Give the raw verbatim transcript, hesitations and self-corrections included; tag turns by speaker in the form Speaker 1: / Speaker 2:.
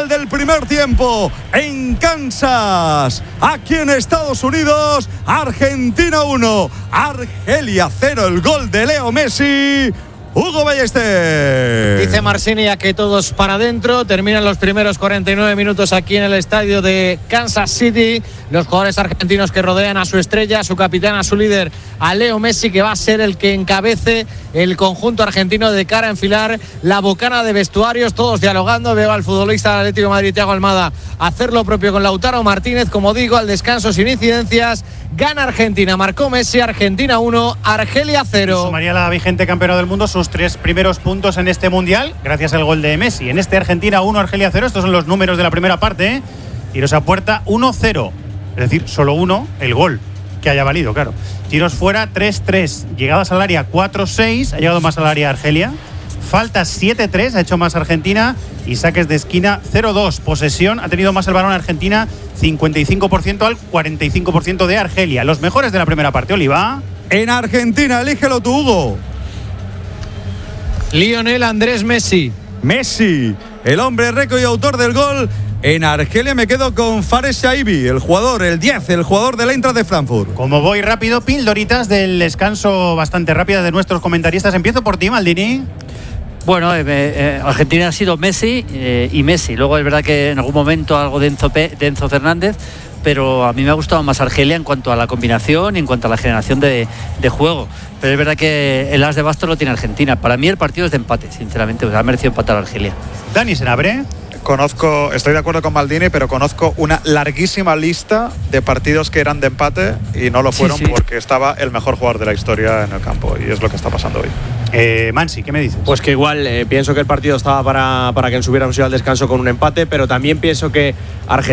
Speaker 1: Del primer tiempo en Kansas, aquí en Estados Unidos. Argentina uno, Argelia cero. El gol de Leo Messi. Hugo Ballester.
Speaker 2: Dice Marsinia que todos para adentro. Terminan los primeros cuarenta y nueve minutos aquí en el estadio de Kansas City. Los jugadores argentinos que rodean a su estrella, a su capitán, a su líder, a Leo Messi, que va a ser el que encabece el conjunto argentino de cara a enfilar la bocana de vestuarios. Todos dialogando. Veo al futbolista del Atlético de Madrid, Thiago Almada, hacer lo propio con Lautaro Martínez. Como digo, al descanso sin incidencias. Gana Argentina, marcó Messi. Argentina uno, Argelia cero.
Speaker 3: Sumaría la vigente campeona del mundo sus tres primeros puntos en este mundial, gracias al gol de Messi. En este Argentina uno, Argelia cero. Estos son los números de la primera parte, ¿eh? Tiros a puerta uno cero. Es decir, solo uno, el gol que haya valido, claro. Tiros fuera tres tres. Llegadas al área cuatro seis. Ha llegado más al área Argelia. Faltas siete tres. Ha hecho más Argentina. Y saques de esquina cero dos. Posesión. Ha tenido más el balón Argentina. cincuenta y cinco por ciento al cuarenta y cinco por ciento de Argelia. Los mejores de la primera parte, Oliva.
Speaker 1: En Argentina, elígelo tú, Hugo.
Speaker 2: Lionel Andrés Messi.
Speaker 1: Messi, el hombre récord y autor del gol. En Argelia me quedo con Fares Shaibi, el jugador, el diez, el jugador del Eintracht de Frankfurt.
Speaker 3: Como voy rápido, pildoritas del descanso bastante rápida de nuestros comentaristas. Empiezo por ti, Maldini.
Speaker 4: Bueno, eh, eh, Argentina ha sido Messi eh, y Messi. Luego es verdad que en algún momento algo de Enzo, Pe- de Enzo Fernández, pero a mí me ha gustado más Argelia en cuanto a la combinación y en cuanto a la generación de, de juego. Pero es verdad que el as de bastos lo tiene Argentina. Para mí el partido es de empate, sinceramente. O sea, ha merecido empatar a Argelia.
Speaker 3: Dani Senabre.
Speaker 5: Conozco, estoy de acuerdo con Maldini, pero conozco una larguísima lista de partidos que eran de empate y no lo fueron sí, sí. porque estaba el mejor jugador de la historia en el campo, y es lo que está pasando hoy.
Speaker 3: Eh, Mansi, ¿qué me dices?
Speaker 6: Pues que igual eh, pienso que el partido estaba para, para que nos hubiéramos ido al descanso con un empate, pero también pienso que Argentina